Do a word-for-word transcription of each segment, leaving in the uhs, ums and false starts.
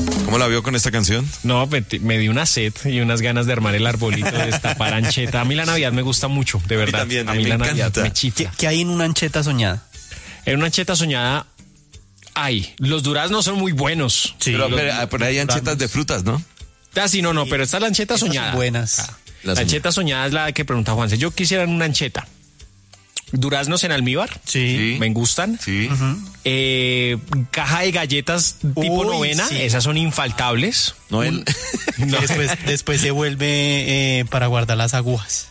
¿Cómo la vio con esta canción? No, me, me di una sed y unas ganas de armar el arbolito, de destapar ancheta. A mí la Navidad me gusta mucho, de verdad. A mí también, a mí me la encanta. Navidad me chifla. ¿Qué, ¿Qué hay en una ancheta soñada? En una ancheta soñada, ay, los duraznos son muy buenos. Sí, pero, los- pero, pero hay anchetas de frutas, ¿no? Ah, sí, no, no, pero esta es la ancheta Esas son soñada. buenas. Ah, La la ancheta soñada es la que pregunta Juanse. Yo quisiera una ancheta. Duraznos en almíbar. Sí. Sí. Me gustan. Sí. Eh, caja de galletas tipo Uy, novena. sí. Esas son infaltables. No, el... No. Después, después se vuelve eh, para guardar las agujas.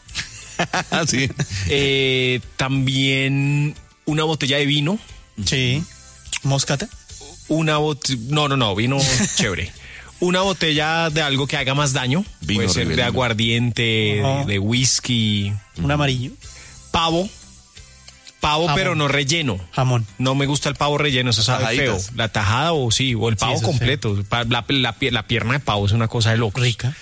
sí. Eh, también una botella de vino. Sí. Moscata. Una botella. No, no, no, vino chévere. Una botella de algo que haga más daño. Vino Puede ser de Riverino. aguardiente, Ajá. de whisky. Un amarillo. Pavo. Pavo, Jamón. pero no relleno. Jamón. No me gusta el pavo relleno, eso sabe feo. Tajaditas. La tajada o sí, o el pavo eso es completo. Pa- La, la, pie- la pierna de pavo es una cosa de loco. Rica.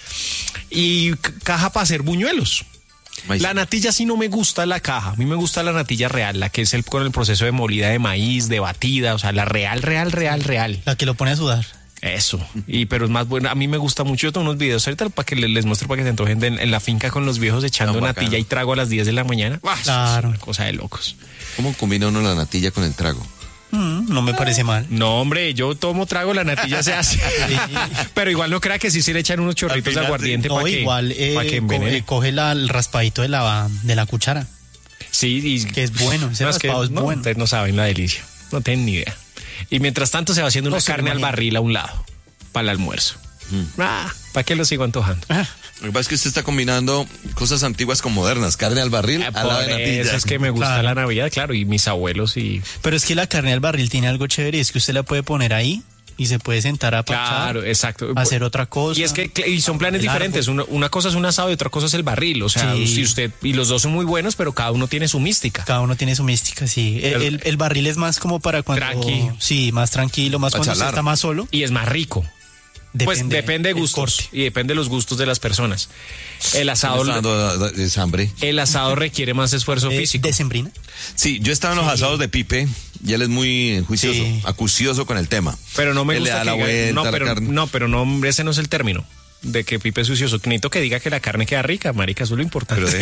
Y c- caja para hacer buñuelos. Maíz. La natilla sí no me gusta la caja. A mí me gusta la natilla real, la que es el con el proceso de molida de maíz, de batida, o sea, la real, real, real, real. La que lo pone a sudar. Eso. Y pero es más buena. A mí me gusta mucho. Yo tengo unos videos ahorita para que les, les muestro para que se antojen de- en, en la finca con los viejos echando Tan bacano. natilla y trago a las diez de la mañana. ¡Ah! Claro. Es una cosa de locos. ¿Cómo combina uno la natilla con el trago? Mm, no me parece mal. No, hombre, yo tomo trago, la natilla se hace. Pero igual no crea que sí se le echan unos chorritos Al de final, aguardiente No, para que, igual eh, pa' que co- envenene. eh, coge la- el raspadito de la, de la cuchara. Sí, y que es bueno, ese no, es que raspado es no, bueno. ustedes no saben la delicia. No tienen ni idea. Y mientras tanto se va haciendo una No se lo carne al imagino. barril a un lado para el almuerzo. Mm. Ah, ¿para qué lo sigo antojando? Lo que pasa es que usted está combinando cosas antiguas con modernas. Carne al barril, Ah, al lado de por natilla. eso es que me gusta Claro. la Navidad, claro, y mis abuelos y... Pero es que la carne al barril tiene algo chévere y es que usted la puede poner ahí y se puede sentar a parchar, Claro, exacto. hacer otra cosa. Y es que cl- y son planes El diferentes. Una, una cosa es un asado y otra cosa es el barril. O sea, Sí. si usted y los dos son muy buenos, pero cada uno tiene su mística. Cada uno tiene su mística, sí. El, El- el- el barril es más como para cuando... Tranqui. Sí, más tranquilo, más Pa' cuando usted charlar. está más solo. Y es más rico. pues depende de el gustos corte. y depende de los gustos de las personas. El Me asado, está dando eh, es hambre. el asado requiere más esfuerzo Eh, físico. ¿Decembrina? Sí, yo estaba en los asados de Pipe y él es muy juicioso, Sí. acucioso con el tema. Pero no me Él le gusta da que la diga- vuelta no, a la pero carne. no, pero no, ese no es el término de que Pipe es sucioso. Necesito que diga que la carne queda rica, marica, eso es lo importante. Pero de-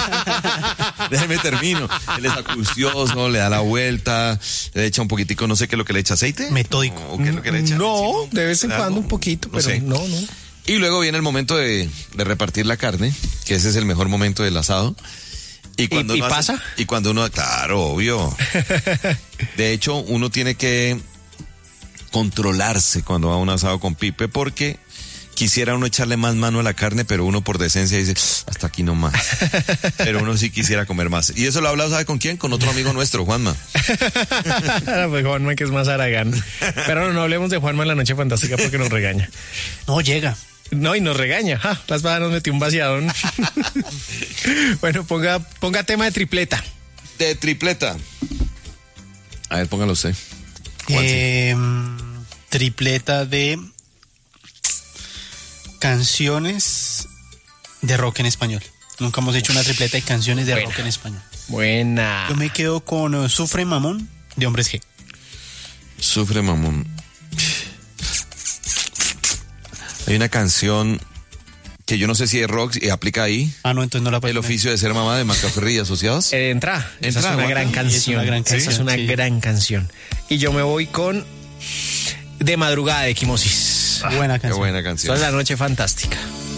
déjeme termino. Él es acucioso, le da la vuelta, le echa un poquitico, no sé qué es lo que le echa, aceite. Metódico. ¿O qué es lo que le echa? No, de vez en Algo, cuando un poquito, no pero sé. no, no. Y luego viene el momento de, de repartir la carne, que ese es el mejor momento del asado. Y cuando ¿Y- y uno hace- pasa? y cuando uno, claro, obvio. De hecho, uno tiene que controlarse cuando va a un asado con Pipe, porque quisiera uno echarle más mano a la carne, pero uno por decencia dice, hasta aquí no más. Pero uno sí quisiera comer más. Y eso lo ha hablado, ¿sabe con quién? Con otro amigo nuestro, Juanma. Pues Juanma, que es más aragán. Pero no, no hablemos de Juanma en la noche fantástica porque nos regaña. No, llega. No, y nos regaña. Ja, la espada nos metió un vaciadón. Bueno, ponga, ponga tema de tripleta. De tripleta. A ver, póngalo usted. Juanse. Eh, tripleta de canciones de rock en español. Nunca hemos hecho una tripleta de canciones de Buena. rock en español. Buena. Yo me quedo con uh, Sufre Mamón de Hombres G. Sufre mamón. Hay una canción que yo no sé si es rock y aplica ahí. Ah, no, entonces no la puedo El poner. oficio de ser mamá de Macaferri y Asociados. Eh, entra. Esa Entra, es una Juanca. gran Sí, es canción. una gran Esa es canción, una sí. gran canción. Y yo me voy con De Madrugada de Quimosis. Buena Qué canción. buena canción. Toda la noche fantástica.